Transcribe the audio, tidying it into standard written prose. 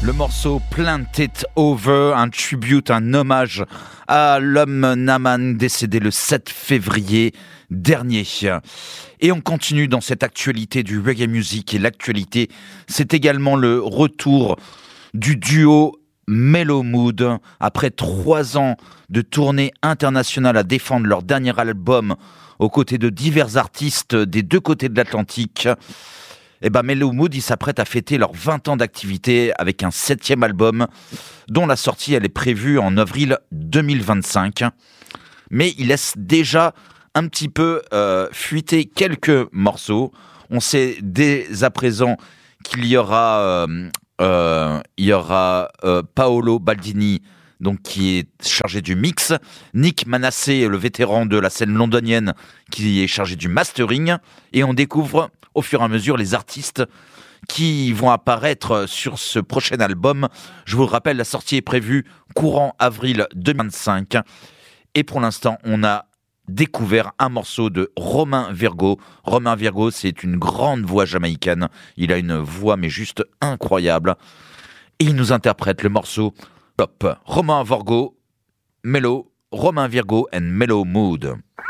Le morceau Plant It Over, un tribute, un hommage à l'homme Naman décédé le 7 février dernier. Et on continue dans cette actualité du reggae music. Et l'actualité, c'est également le retour du duo Mellow Mood. Après 3 ans de tournée internationale à défendre leur dernier album aux côtés de divers artistes des deux côtés de l'Atlantique, Mellow Mood, ils s'apprêtent à fêter leurs 20 ans d'activité avec un 7e album dont la sortie elle est prévue en avril 2025. Mais ils laissent déjà un petit peu fuiter quelques morceaux. On sait dès à présent qu'il y aura Paolo Baldini, donc qui est chargé du mix, Nick Manasseh, le vétéran de la scène londonienne, qui est chargé du mastering, et on découvre au fur et à mesure les artistes qui vont apparaître sur ce prochain album. Je vous le rappelle, la sortie est prévue courant avril 2025, et pour l'instant, on a découvert un morceau de Romain Virgo. Romain Virgo, c'est une grande voix jamaïcaine. Il a une voix mais juste incroyable. Et il nous interprète le morceau Pop. Romain Virgo and Mellow Mood.